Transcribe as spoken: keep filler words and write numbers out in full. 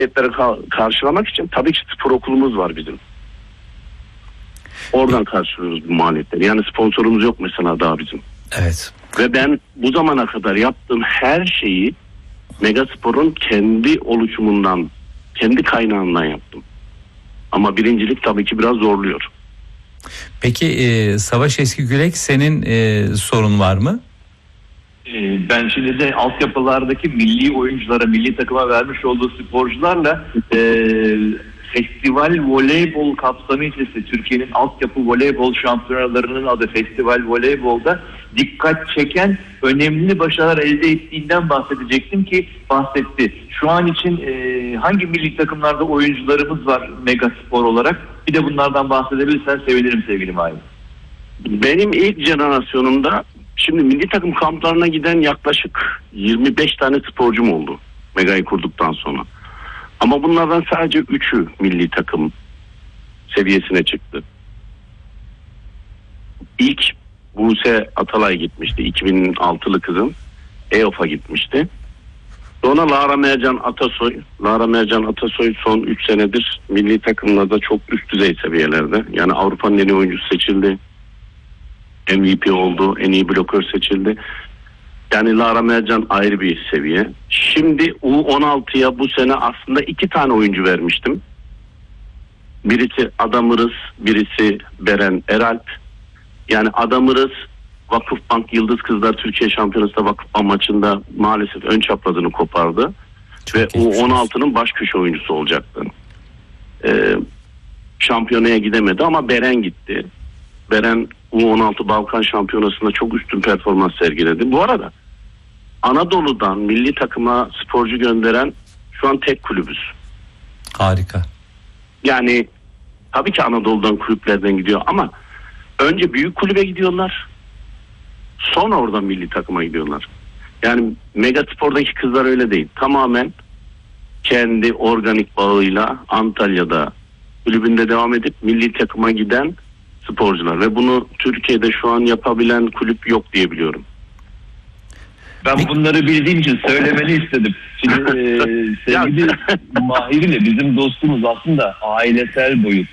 ka- karşılamak için tabii ki spor okulumuz var bizim. Oradan karşılıyoruz bu maliyetleri. Yani sponsorumuz yok mesela daha bizim. Evet. Ve ben bu zamana kadar yaptığım her şeyi Megaspor'un kendi oluşumundan, kendi kaynağından yaptım. Ama birincilik tabii ki biraz zorluyor. Peki e, Savaş Eskigülek, senin e, sorun var mı? Ee, Ben şimdi de altyapılardaki milli oyunculara, milli takıma vermiş olduğu sporcularla e, festival voleybol kapsamı içerisinde Türkiye'nin altyapı voleybol şampiyonalarının adı Festival Voleybol'da dikkat çeken önemli başarılar elde ettiğinden bahsedecektim ki bahsetti. Şu an için e, hangi milli takımlarda oyuncularımız var Megaspor olarak? Bir de bunlardan bahsedebilirsen sevinirim sevgili Mahir. Benim ilk jenerasyonumda şimdi milli takım kamplarına giden yaklaşık yirmi beş tane sporcum oldu Mega'yı kurduktan sonra. Ama bunlardan sadece üçü milli takım seviyesine çıktı. İlk Buse Atalay gitmişti. iki bin altılı kızım. E O F'a gitmişti. Sonra Lara Mercan Atasoy. Lara Mercan Atasoy son üç senedir milli takımlarda çok üst düzey seviyelerde. Yani Avrupa'nın en iyi oyuncusu seçildi. M V P oldu. En iyi blokör seçildi. Yani Lara Mercan ayrı bir seviye. Şimdi U on altıya bu sene aslında iki tane oyuncu vermiştim. Birisi Adamırız, birisi Beren Eralp. Yani Adamırız Vakıfbank Yıldız Kızlar Türkiye Şampiyonası'nda Vakıfbank maçında maalesef ön çaprazını kopardı. Çok ve U on altının baş köşe oyuncusu olacaktı. Ee, şampiyonaya gidemedi ama Beren gitti. Beren U on altı Balkan Şampiyonası'nda çok üstün performans sergiledi. Bu arada Anadolu'dan milli takıma sporcu gönderen şu an tek kulübüz. Harika. Yani tabii ki Anadolu'dan kulüplerden gidiyor ama önce büyük kulübe gidiyorlar. Sonra oradan milli takıma gidiyorlar. Yani Megaspor'daki kızlar öyle değil. Tamamen kendi organik bağıyla Antalya'da kulübünde devam edip milli takıma giden sporcular ve bunu Türkiye'de şu an yapabilen kulüp yok diye biliyorum. Ben bunları bildiğim için söylemeni istedim. Şimdi e, sevgili Mahir ile bizim dostumuz aslında ailesel boyut.